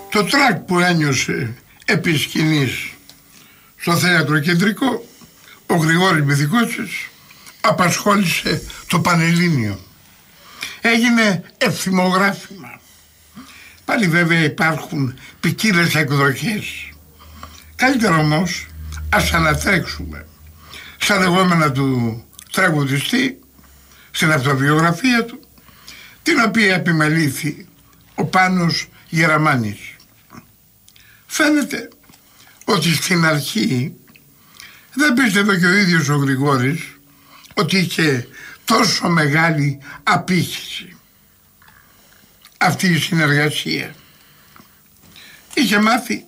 Το τρακ που ένιωσε επί σκηνής στο θέατρο κεντρικό, ο Γρηγόρης Μυθικότσης απασχόλησε το Πανελλήνιο. Έγινε ευθυμογράφημα. Πάλι βέβαια υπάρχουν ποικίλες εκδοχές. Καλύτερα όμως ας ανατρέξουμε στα λεγόμενα του τραγουδιστή, στην αυτοβιογραφία του, την οποία επιμελήθη ο Πάνος Γεραμάνης. Φαίνεται ότι στην αρχή δεν πίστευε και ο ίδιος ο Γρηγόρης ότι είχε τόσο μεγάλη απήχηση αυτή η συνεργασία. Είχε μάθει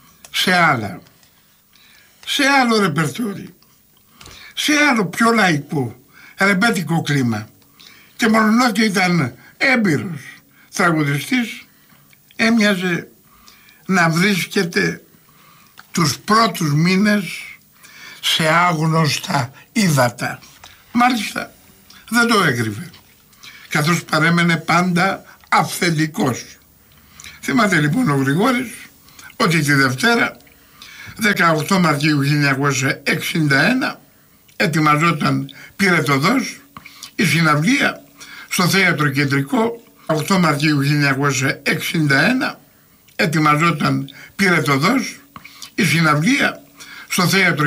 σε άλλο ρεπερτόριο, σε άλλο πιο λαϊκό, ρεμπέτικο κλίμα, και μόνο και ήταν έμπειρος τραγουδιστής, έμοιαζε να βρίσκεται τους πρώτους μήνες σε άγνωστα ύδατα. Μάλιστα δεν το έκρυβε, καθώς παρέμενε πάντα αυθεντικός. Θυμάται λοιπόν ο Γρηγόρης ότι τη Δευτέρα 18 Μαρτίου 1961 ετοιμαζόταν πυρετωδώς η συναυλία στο θέατρο κεντρικό. 8 Μαρτίου 1961 ετοιμαζόταν πυρετωδώς η συναυλία στο θέατρο